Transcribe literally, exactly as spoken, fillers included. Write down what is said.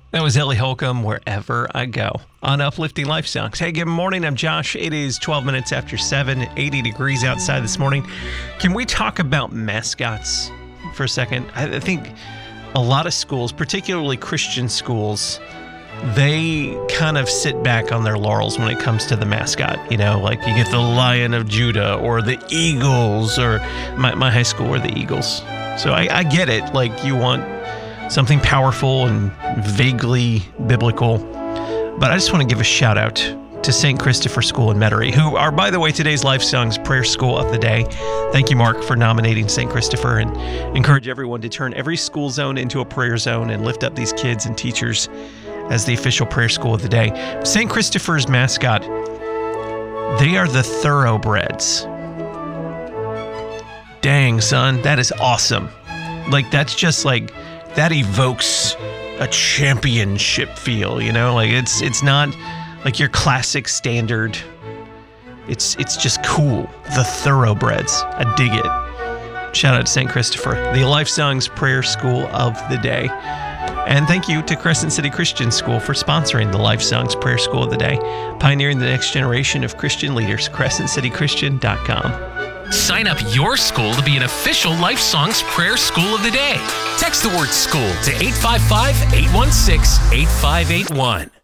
That was Ellie Holcomb, Wherever I Go, on Uplifting Life Songs. Hey, good morning. I'm Josh. It is twelve minutes after seven, eighty degrees outside this morning. Can we talk about mascots for a second? I think a lot of schools, particularly Christian schools, they kind of sit back on their laurels when it comes to the mascot. You know, like you get the Lion of Judah or the Eagles, or my, my high school were the Eagles. So I, I get it. Like you want something powerful and vaguely biblical. But I just want to give a shout out to Saint Christopher School in Metairie, who are, by the way, today's Life Songs Prayer School of the Day. Thank you, Mark, for nominating Saint Christopher, and encourage everyone to turn every school zone into a prayer zone and lift up these kids and teachers as the official prayer school of the day. Saint Christopher's mascot, they are the thoroughbreds. Dang, son, that is awesome. Like, that's just like, that evokes a championship feel, you know? Like, it's it's not like your classic standard. It's it's just cool. The thoroughbreds. I dig it. Shout out to Saint Christopher, the Life Songs Prayer School of the Day. And thank you to Crescent City Christian School for sponsoring the Life Songs Prayer School of the Day, pioneering the next generation of Christian leaders. crescent city christian dot com. Sign up your school to be an official Life Songs Prayer School of the Day. Text the word school to eight five five, eight one six, eight five eight one.